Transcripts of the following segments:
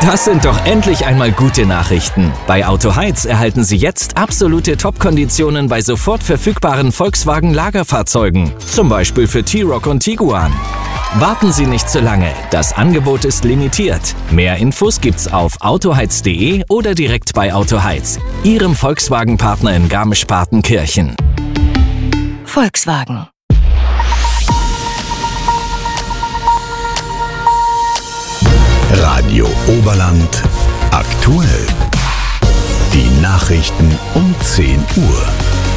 Das sind doch endlich einmal gute Nachrichten. Bei Autoheiz erhalten Sie jetzt absolute Top-Konditionen bei sofort verfügbaren Volkswagen-Lagerfahrzeugen. Zum Beispiel für T-Roc und Tiguan. Warten Sie nicht zu lange. Das Angebot ist limitiert. Mehr Infos gibt's auf autoheiz.de oder direkt bei Autoheiz, Ihrem Volkswagen-Partner in Garmisch-Partenkirchen. Volkswagen. Radio Oberland aktuell. Die Nachrichten um 10 Uhr.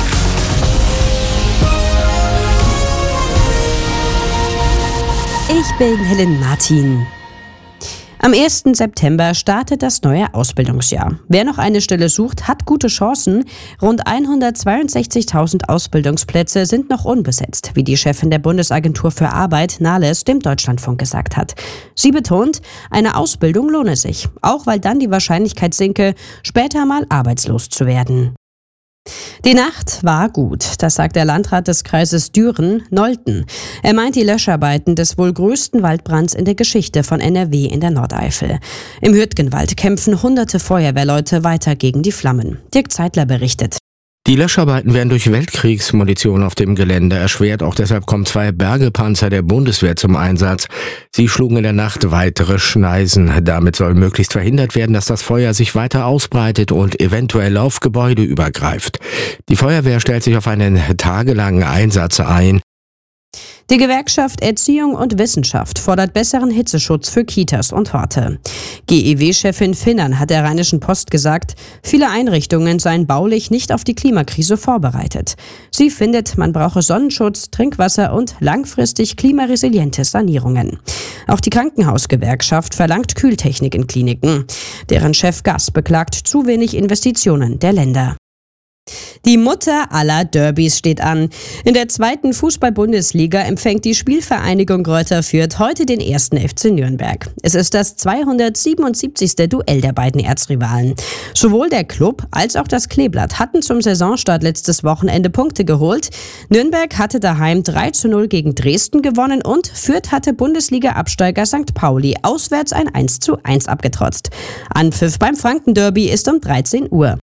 Ich bin Helen Martin. Am 1. September startet das neue Ausbildungsjahr. Wer noch eine Stelle sucht, hat gute Chancen. Rund 162.000 Ausbildungsplätze sind noch unbesetzt, wie die Chefin der Bundesagentur für Arbeit, Nahles, dem Deutschlandfunk gesagt hat. Sie betont, eine Ausbildung lohne sich, auch weil dann die Wahrscheinlichkeit sinke, später mal arbeitslos zu werden. Die Nacht war gut, das sagt der Landrat des Kreises Düren, Nolten. Er meint die Löscharbeiten des wohl größten Waldbrands in der Geschichte von NRW in der Nordeifel. Im Hürtgenwald kämpfen hunderte Feuerwehrleute weiter gegen die Flammen. Dirk Zeitler berichtet. Die Löscharbeiten werden durch Weltkriegsmunition auf dem Gelände erschwert. Auch deshalb kommen 2 Bergepanzer der Bundeswehr zum Einsatz. Sie schlugen in der Nacht weitere Schneisen. Damit soll möglichst verhindert werden, dass das Feuer sich weiter ausbreitet und eventuell auf Gebäude übergreift. Die Feuerwehr stellt sich auf einen tagelangen Einsatz ein. Die Gewerkschaft Erziehung und Wissenschaft fordert besseren Hitzeschutz für Kitas und Horte. GEW-Chefin Finnern hat der Rheinischen Post gesagt, viele Einrichtungen seien baulich nicht auf die Klimakrise vorbereitet. Sie findet, man brauche Sonnenschutz, Trinkwasser und langfristig klimaresiliente Sanierungen. Auch die Krankenhausgewerkschaft verlangt Kühltechnik in Kliniken. Deren Chef Gass beklagt zu wenig Investitionen der Länder. Die Mutter aller Derbys steht an. In der 2. Fußball-Bundesliga empfängt die Spielvereinigung Greuther Fürth heute den 1. FC Nürnberg. Es ist das 277. Duell der beiden Erzrivalen. Sowohl der Club als auch das Kleeblatt hatten zum Saisonstart letztes Wochenende Punkte geholt. Nürnberg hatte daheim 3:0 gegen Dresden gewonnen und Fürth hatte Bundesliga-Absteiger St. Pauli auswärts ein 1:1 abgetrotzt. Anpfiff beim Franken-Derby ist um 13 Uhr.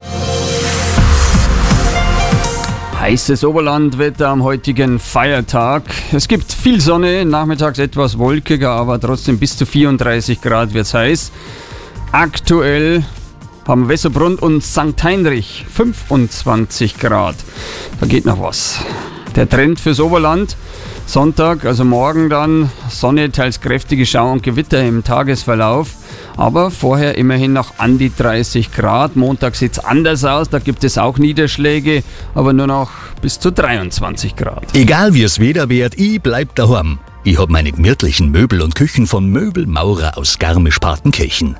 Heißes Oberlandwetter am heutigen Feiertag. Es gibt viel Sonne, nachmittags etwas wolkiger, aber trotzdem bis zu 34 Grad wird's heiß. Aktuell haben Wessobrunn und St. Heinrich 25 Grad. Da geht noch was. Der Trend fürs Oberland: Sonntag, also morgen dann, Sonne, teils kräftige Schau- und Gewitter im Tagesverlauf. Aber vorher immerhin noch an die 30 Grad. Montag sieht es anders aus, da gibt es auch Niederschläge, aber nur noch bis zu 23 Grad. Egal wie es Wetter wird, ich bleib daheim. Ich hab meine gemütlichen Möbel und Küchen von Möbelmaurer aus Garmisch-Partenkirchen.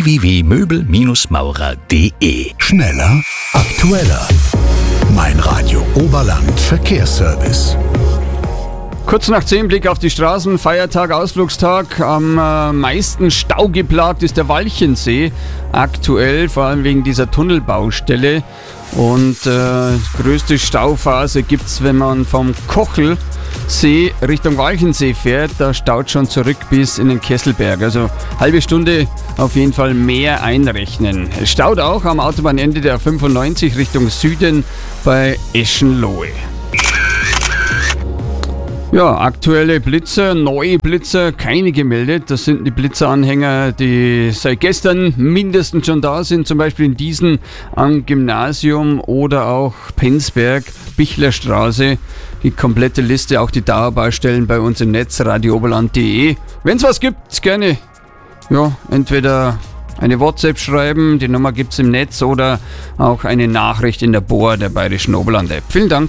www.möbelmaurer.de. Schneller, aktueller. Mein Radio Oberland Verkehrsservice. Kurz nach 10 Blick auf die Straßen, Feiertag, Ausflugstag. Am meisten staugeplagt ist der Walchensee. Aktuell, vor allem wegen dieser Tunnelbaustelle. Und größte Stauphase gibt es, wenn man vom Kochelsee Richtung Walchensee fährt. Da staut schon zurück bis in den Kesselberg. Also halbe Stunde auf jeden Fall mehr einrechnen. Es staut auch am Autobahnende der 95 Richtung Süden bei Eschenlohe. Ja, aktuelle Blitzer, neue Blitzer, keine gemeldet. Das sind die Blitzeranhänger, die seit gestern mindestens schon da sind. Zum Beispiel in Diesen am Gymnasium oder auch Penzberg, Bichlerstraße. Die komplette Liste, auch die Dauerbaustellen bei uns im Netz, radiooberland.de. Wenn es was gibt, gerne entweder eine WhatsApp schreiben, die Nummer gibt es im Netz, oder auch eine Nachricht in der BOA, der Bayerischen Oberland-App. Vielen Dank.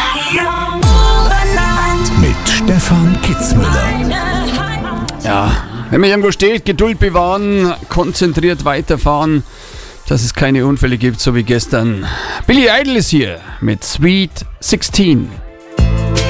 Mit Stefan Kitzmüller. Ja, wenn man irgendwo steht, Geduld bewahren, konzentriert weiterfahren, dass es keine Unfälle gibt, so wie gestern. Billy Idol ist hier mit Sweet 16.